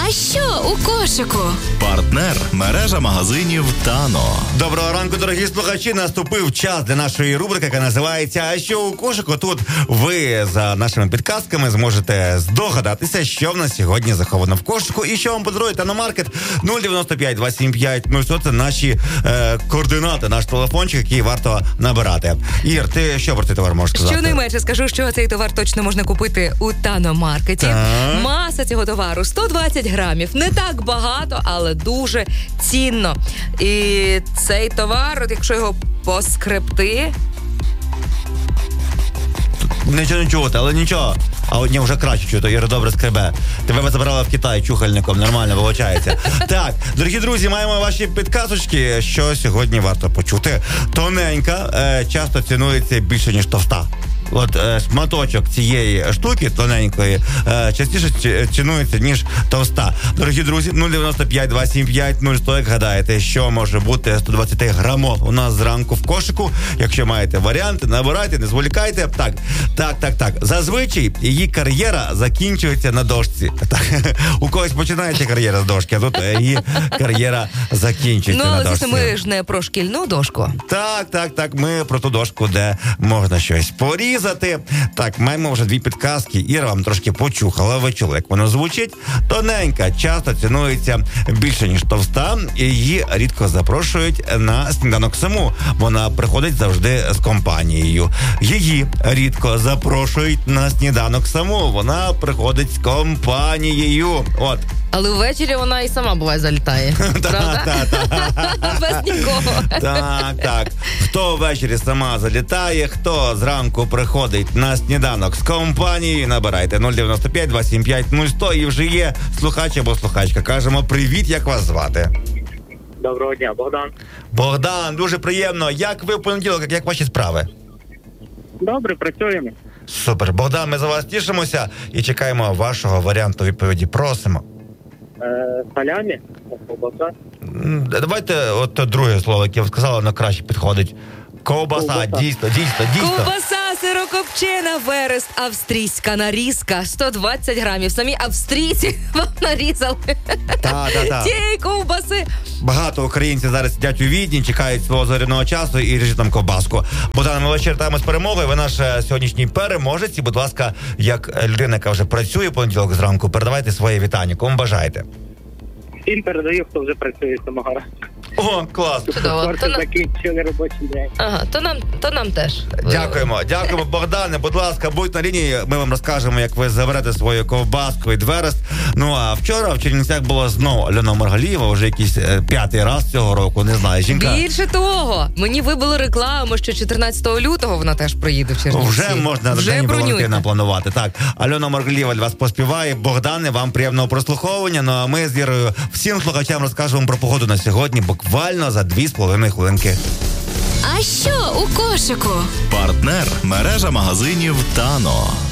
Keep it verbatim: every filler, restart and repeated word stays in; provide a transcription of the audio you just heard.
А що у кошику? Партнер – мережа магазинів Тано. Доброго ранку, дорогі слухачі. Наступив час для нашої рубрики, яка називається «А що у кошику?». Тут ви за нашими підказками зможете здогадатися, що в нас сьогодні заховано в кошику і що вам подарує Тано-маркет. нуль дев'яносто п'ять два сім п'ять нуль сто – це наші е, координати, наш телефончик, який варто набирати. Ір, ти що про цей товар можеш сказати? Щонайменше скажу, що цей товар точно можна купити у Тано-маркеті. Так. Маса цього товару сто двадцять грамів. Не так багато, але дуже цінно. І цей товар, от якщо його поскребти... Нічого не чути, але нічого. А одні вже краще чути, Іра добре скребе. Тебе ми забрали в Китай чухальником, нормально виходить. Так, дорогі друзі, маємо ваші підказочки, що сьогодні варто почути. Тоненька е, часто цінується більше, ніж товста. От е, шматочок цієї штуки тоненької е, частіше цінується, ніж товста. Дорогі друзі, нуль дев'яносто п'ять два сім п'ять нуль сто, як гадаєте, що може бути сто двадцять грамов у нас зранку в кошику. Якщо маєте варіанти, набирайте, не зволікайте. Так, так, так, так. Зазвичай її кар'єра закінчується на дошці. Так, у когось починається кар'єра з дошки, а тут її кар'єра закінчується Ну, на але, дошці. звісно, ми ж не про шкільну дошку. Так, так, так, ми про ту дошку, де можна щось порізати. Так, маємо вже дві підказки. Іра вам трошки почухала, ви чули, як воно звучить. Тоненька часто цінується більше, ніж товста, і її рідко запрошують на сніданок саму. Вона приходить завжди з компанією. Її рідко запрошують на сніданок саму. Вона приходить з компанією. От. Але ввечері вона і сама буває залітає. Правда? Без нікого. Так, так. Хто ввечері сама залітає, хто зранку приходить на сніданок з компанією, набирайте нуль дев'яносто п'ять два сім п'ять нуль сто і вже є слухач або слухачка. Кажемо привіт, як вас звати? Доброго дня, Богдан. Богдан, дуже приємно. Як ви в понеділок, як ваші справи? Добре, працюємо. Супер. Богдан, ми за вас тішимося і чекаємо вашого варіанту відповіді. Просимо. Е, салямі, ковбаса. М, Давайте от друге слово, яке ви сказали, воно краще підходить. Ковбаса, Ковбаса. дійсно, дійсно, дійсно. Ковбаса сирокопчена, верест, австрійська нарізка, сто двадцять грамів. Самі австрійці вам нарізали Так, так, так. тієї ковбаси. Багато українців зараз сидять у Відні, чекають свого зоряного часу і ріжуть там ковбаску. Богдан, ми вас чертаємо з перемогою. Ви наш е, сьогоднішній переможець. І, будь ласка, як людина, яка вже працює понеділок зранку, передавайте своє вітання. Кому бажаєте? Всім передаю, хто вже працює самого ранку. О, клас. Чудово. Скоро То на- закінчили робочий день. Ага, то нам, то нам теж. Дякуємо, дякуємо, Богдане. Будь ласка, будьте на лінії. Ми вам розкажемо, як ви заберете свою ковбаску від Верест. Ну а вчора в Чернівцях була знову Альона Маргалієва, вже якийсь е, п'ятий раз цього року. Не знаю, жінка. Більше того, мені вибили рекламу, що чотирнадцятого лютого вона теж приїде в Чернівці. Вже можна Вже День бронюйте. Валентина планувати. Так, Альона Маргалієва для вас поспіває. Богдане, вам приємного прослуховування. Ну а ми з Ірою всім слухачам розкажемо про погоду на сьогодні буквально за дві з половиною хвилинки. А що у кошику? Партнер – мережа магазинів Тано.